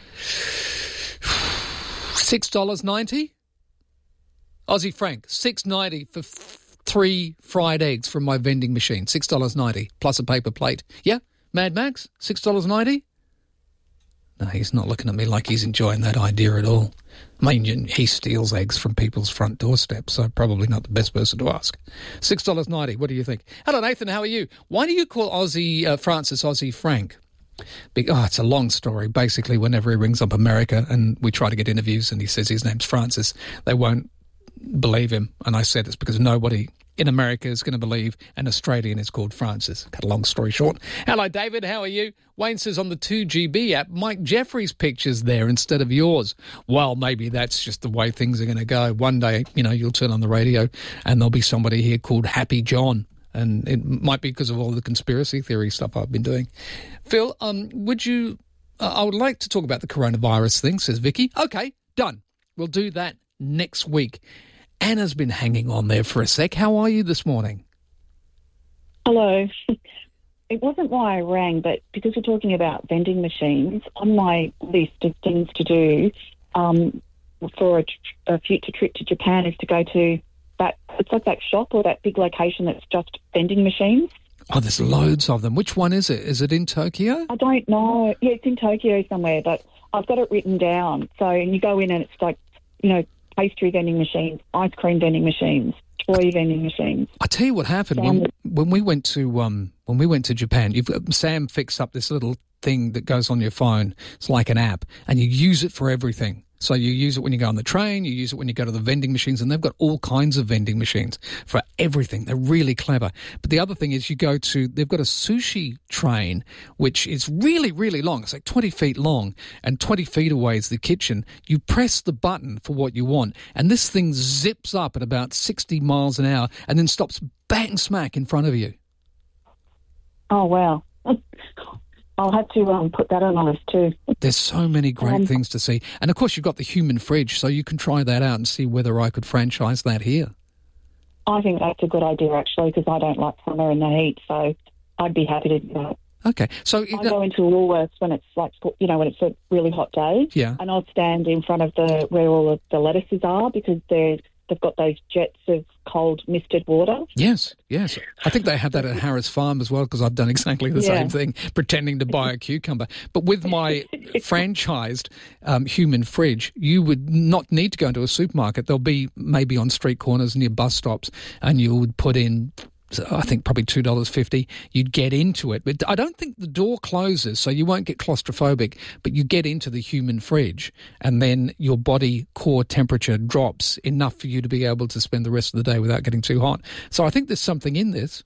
Six dollars ninety, Aussie franc. Six ninety for f- three fried eggs from my vending machine. Six dollars ninety plus a paper plate. Yeah, Mad Max. Six dollars ninety. No, he's not looking at me like he's enjoying that idea at all. I mean, he steals eggs from people's front doorsteps, so probably not the best person to ask. Six dollars ninety, what do you think? Hello, Nathan, how are you? Why do you call Aussie uh, Francis Aussie Frank? Be- oh, it's a long story. Basically, whenever he rings up America and we try to get interviews and he says his name's Francis, they won't believe him. And I said it's because nobody in America is going to believe an Australian is called Francis. Cut a long story short. Hello, David. How are you? Wayne says on the two G B app, Mike Jeffries' picture's there instead of yours. Well, maybe that's just the way things are going to go. One day, you know, you'll turn on the radio and there'll be somebody here called Happy John. And it might be because of all the conspiracy theory stuff I've been doing. Phil, um, would you... Uh, I would like to talk about the coronavirus thing, says Vicky. Okay, done. We'll do that next week. Anna's been hanging on there for a sec. How are you this morning? Hello. It wasn't why I rang, but because we're talking about vending machines, on my list of things to do um, for a, a future trip to Japan is to go to that, it's like that shop or that big location that's just vending machines. Oh, there's loads of them. Which one is it? Is it in Tokyo? I don't know. Yeah, it's in Tokyo somewhere, but I've got it written down. So and you go in and it's like, you know, pastry vending machines, ice cream vending machines, toy vending machines. I tell you what happened when, when we went to um, when we went to Japan. You've got, Sam fixed up this little thing that goes on your phone. It's like an app, and you use it for everything. So you use it when you go on the train, you use it when you go to the vending machines, and they've got all kinds of vending machines for everything. They're really clever. But the other thing is you go to, they've got a sushi train, which is really, really long. It's like twenty feet long, and twenty feet away is the kitchen. You press the button for what you want, and this thing zips up at about sixty miles an hour and then stops bang smack in front of you. Oh, wow. I'll have to um, put that on my list too. There's so many great um, things to see. And, of course, you've got the human fridge, so you can try that out and see whether I could franchise that here. I think that's a good idea, actually, because I don't like summer and the heat, so I'd be happy to do that. Okay. So I go into Woolworths when it's like, you know, when it's a really hot day. Yeah. And I'll stand in front of the where all of the lettuces are because they're they've got those jets of cold misted water. Yes, yes. I think they have that at Harris Farm as well because I've done exactly the Yeah. same thing, pretending to buy a cucumber. But with my franchised um, human fridge, you would not need to go into a supermarket. They'll be maybe on street corners near bus stops, and you would put in, I think, probably two dollars fifty. You'd get into it. But I don't think the door closes, so you won't get claustrophobic, but you get into the human fridge, and then your body core temperature drops enough for you to be able to spend the rest of the day without getting too hot. So I think there's something in this.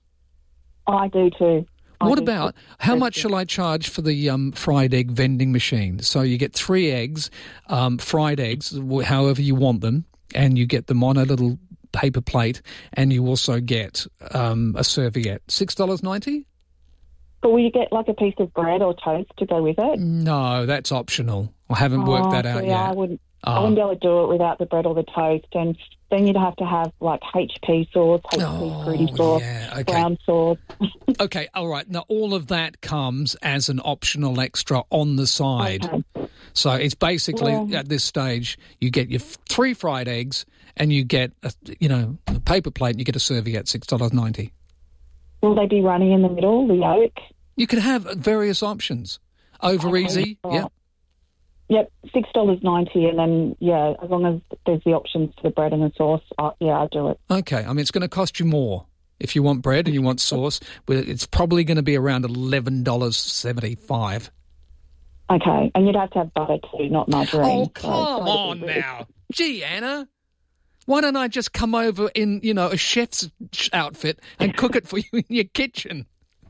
I do too. I What do about, too. how much shall I charge for the um, fried egg vending machine? So you get three eggs, um, fried eggs, wh- however you want them, and you get them on a little paper plate, and you also get um, a serviette. six dollars ninety? But will you get like a piece of bread or toast to go with it? No, that's optional. I haven't worked Oh, that out see, yet. I wouldn't. I Oh. wouldn't be able to do it without the bread or the toast, and then you'd have to have like H P sauce, H P fruity sauce, okay. brown sauce. Okay, all right. Now, all of that comes as an optional extra on the side. Okay. So it's basically, Yeah. at this stage, you get your f- three fried eggs and you get, a, you know, a paper plate and you get a serviette, six dollars ninety. Will they be running in the middle, the yolk? You could have various options. Over Okay, easy, all yeah. right. Yep, six dollars ninety, and then yeah, as long as there's the options for the bread and the sauce, uh, yeah, I'll do it. Okay, I mean, it's going to cost you more. If you want bread and you want sauce, but it's probably going to be around eleven dollars seventy-five. Okay, and you'd have to have butter too, not margarine. Oh, So come it's not a on big risk. now. Gee, Anna, why don't I just come over in, you know, a chef's outfit and cook it for you in your kitchen?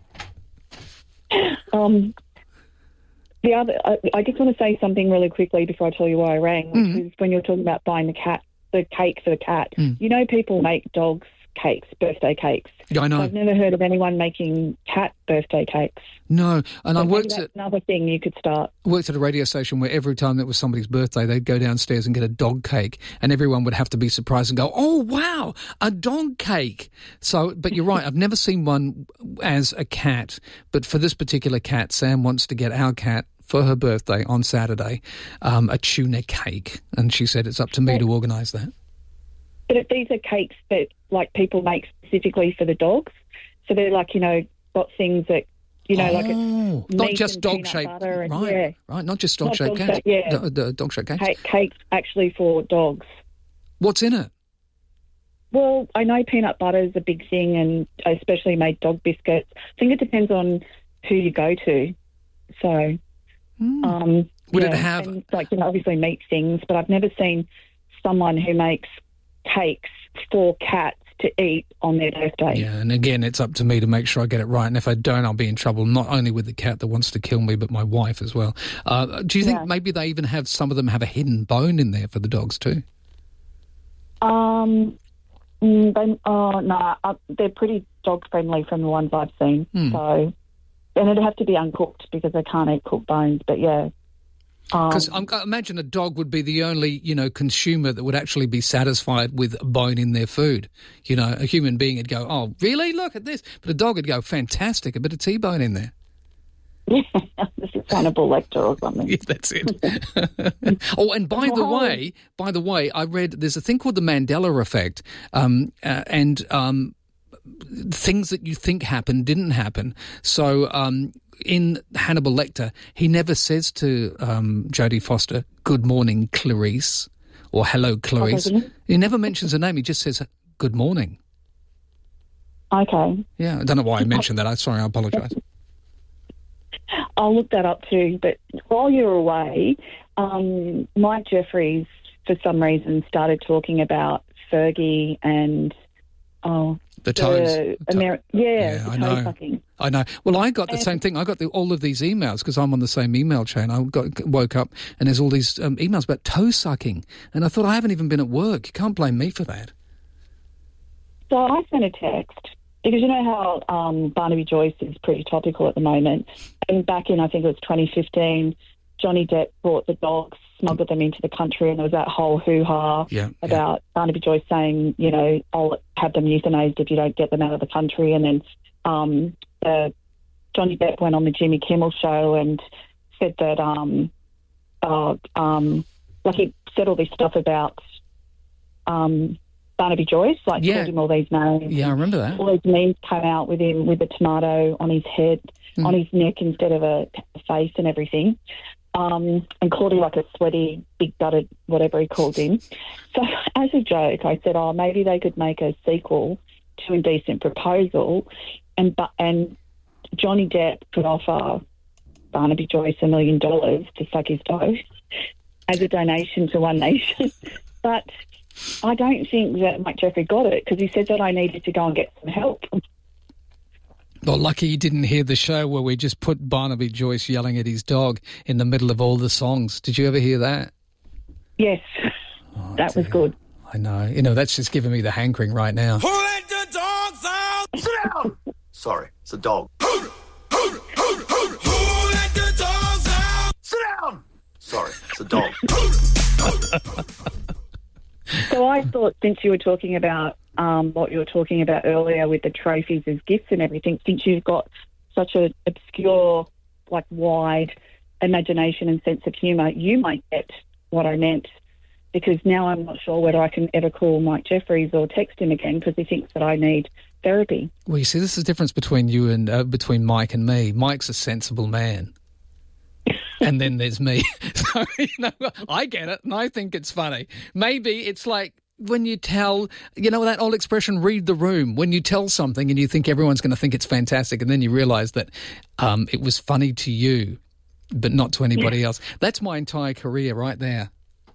Um, the other, I, I just want to say something really quickly before I tell you why I rang, which Mm. is when you're talking about buying the cat, the cake for the cat. Mm. You know, people make dogs cakes, birthday cakes. Yeah, I know. So I've never heard of anyone making cat birthday cakes. No, and So I maybe worked that's at another thing you could start. worked at a radio station where every time it was somebody's birthday, they'd go downstairs and get a dog cake, and everyone would have to be surprised and go, "Oh wow, a dog cake!" So, but you're right, I've never seen one as a cat, but for this particular cat, Sam wants to get our cat for her birthday on Saturday um, a tuna cake, and she said it's up to me to organise that. But if these are cakes that, like, people make specifically for the dogs, so they're like, you know, got things that, you know, oh, like it's not meat just and dog peanut shaped, butter and, right? yeah. Right, not just Not dog shaped dog cakes, shape, yeah. D- d- dog shaped cakes. Cake, cakes actually for dogs. What's in it? Well, I know peanut butter is a big thing, and I especially made dog biscuits. I think it depends on who you go to. So, um, Would yeah, it have- and, like, you know, obviously meat things, but I've never seen someone who makes cakes for cats to eat on their birthday. Yeah, and again, it's up to me to make sure I get it right. And if I don't, I'll be in trouble, not only with the cat that wants to kill me, but my wife as well. Uh, do you think Yeah. maybe they even have, some of them have a hidden bone in there for the dogs too? Um, mm, they, oh, no, uh, they're pretty dog-friendly from the ones I've seen. Hmm. So, and it'd have to be uncooked because they can't eat cooked bones, but yeah. Because Um, I imagine a dog would be the only, you know, consumer that would actually be satisfied with a bone in their food. You know, a human being would go, "Oh, really? Look at this!" But a dog would go, "Fantastic, a bit of T-bone in there." this is Hannibal Lecter or something. Yeah, that's it. oh, and by the way, by the way, I read there's a thing called the Mandela effect, um, uh, and um, things that you think happened didn't happen. So. Um, In Hannibal Lecter, he never says to um, Jodie Foster, "Good morning, Clarice," or "Hello, Clarice." doesn't he never mentions her name. He just says, "Good morning." Okay. Yeah, I don't know why I mentioned that. I'm sorry, I apologise. I'll look that up too. But while you're away, um, Mike Jeffries, for some reason, started talking about Fergie and oh, The toes. the Ameri- yeah, Yeah, the I toe know. sucking. I know. Well, I got the And- same thing. I got the, all of these emails because I'm on the same email chain. I got woke up and there's all these um, emails about toe sucking, and I thought I haven't even been at work. You can't blame me for that. So I sent a text because you know how um, Barnaby Joyce is pretty topical at the moment. And back in, I think it was twenty fifteen, Johnny Depp brought the dogs, smuggled them into the country, and there was that whole hoo-ha Yeah, about Barnaby Joyce saying, you know, I'll have them euthanized if you don't get them out of the country. And then um, uh, Johnny Depp went on the Jimmy Kimmel show and said that, um, uh, um, like he said all this stuff about um, Barnaby Joyce, like Yeah. called him all these names. Yeah, I remember that. All these memes came out with him with a tomato on his head, Mm. on his neck instead of a face and everything. Um, and called him like a sweaty, big-gutted, whatever he called him. So as a joke, I said, oh, maybe they could make a sequel to Indecent Proposal, and but and Johnny Depp could offer Barnaby Joyce a million dollars to suck his toe as a donation to One Nation. But I don't think that Mike Jeffrey got it because he said that I needed to go and get some help. Well, lucky you didn't hear the show where we just put Barnaby Joyce yelling at his dog in the middle of all the songs. Did you ever hear that? Yes, that was good. I know. You know, that's just giving me the hankering right now. Who let the dogs out? Sit down! Sorry, it's a dog. Who let the dogs out? Sit down! Sorry, it's a dog. So I thought, since you were talking about um, what you were talking about earlier with the trophies as gifts and everything, since you've got such an obscure, like wide imagination and sense of humour, you might get what I meant, because now I'm not sure whether I can ever call Mike Jeffries or text him again because he thinks that I need therapy. Well, you see, this is the difference between you and uh, between Mike and me. Mike's a sensible man. And then there's me. So, you know, I get it and I think it's funny. Maybe it's like when you tell, you know, that old expression, read the room. When you tell something and you think everyone's going to think it's fantastic, and then you realise that um, it was funny to you, but not to anybody else. That's my entire career right there.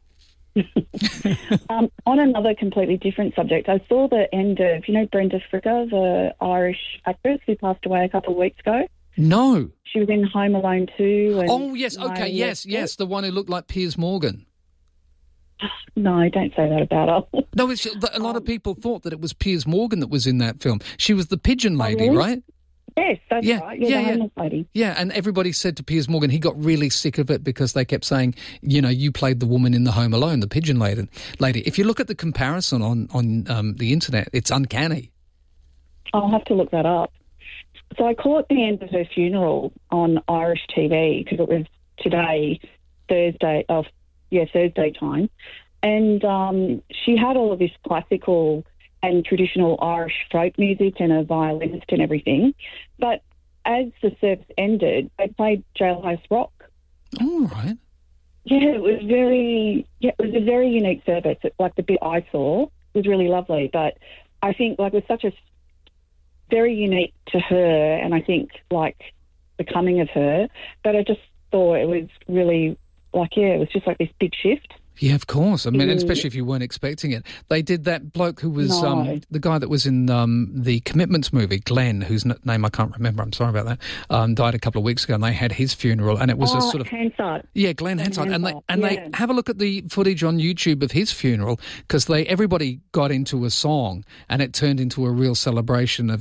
um, on another completely different subject, I saw the end of, you know, Brenda Fricker, the Irish actress who passed away a couple of weeks ago. No. She was in Home Alone two. And Oh, yes. Okay. My- Yes. Yes. The one who looked like Piers Morgan. No, don't say that about her. No, it's, a lot of people thought that it was Piers Morgan that was in that film. She was the pigeon lady, Oh, really? right? Yes, that's Yeah, right. Yeah, yeah, the yeah. homeless lady. Yeah, and everybody said to Piers Morgan, he got really sick of it because they kept saying, you know, you played the woman in the Home Alone, the pigeon lady. lady. If you look at the comparison on, on um, the internet, it's uncanny. I'll have to look that up. So I caught the end of her funeral on Irish T V because it was today, Thursday, of yeah, Thursday time. And um, she had all of this classical and traditional Irish folk music and a violinist and everything. But as the service ended, they played Jailhouse Rock. All right. Yeah, it was very, yeah, it was a very unique service. It, like the bit I saw was really lovely. But I think like it was such a very unique to her, and I think like becoming of her. But I just thought it was really like yeah, it was just like this big shift. Yeah, of course. I mean, Mm. especially if you weren't expecting it. They did that bloke who was No. um, the guy that was in um, the Commitments movie, Glenn, whose n- name I can't remember. I'm sorry about that. Um, died a couple of weeks ago, and they had his funeral, and it was oh, a sort of Hansard. yeah, Glenn Hansard, and they Hansard, and yeah. they have a look at the footage on YouTube of his funeral because they everybody got into a song, and it turned into a real celebration of